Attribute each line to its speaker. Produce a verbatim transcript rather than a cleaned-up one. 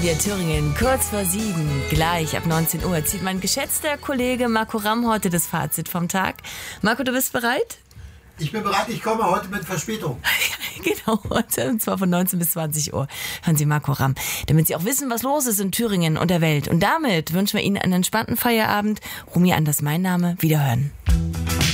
Speaker 1: hören wir Thüringen kurz vor sieben. Gleich ab neunzehn Uhr zieht mein geschätzter Kollege Marco Ramm heute das Fazit vom Tag. Marco, du bist bereit?
Speaker 2: Ich bin bereit, ich komme heute mit Verspätung.
Speaker 1: Genau, heute, und zwar von neunzehn bis zwanzig Uhr. Hören Sie Marco Ramm, damit Sie auch wissen, was los ist in Thüringen und der Welt. Und damit wünschen wir Ihnen einen entspannten Feierabend. Rumi Anders, mein Name. Wiederhören.